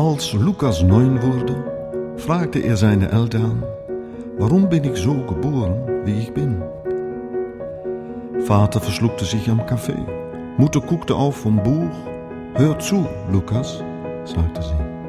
Als Lukas 9 wurde, fragte er seine Eltern, warum bin ich so geboren, wie ich bin? Vater verschluckte sich am Kaffee. Mutter guckte auf vom Buch. Hör zu, Lukas, sagte sie.